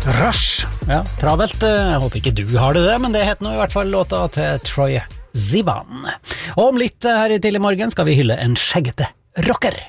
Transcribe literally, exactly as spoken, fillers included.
Rush. Ja, travelt. Jeg håper ikke du har det det, men det heter nå i hvert fall låta til Troye Sivan. Og om litt her i tidlig morgen skal vi hylle en skjeggete rocker.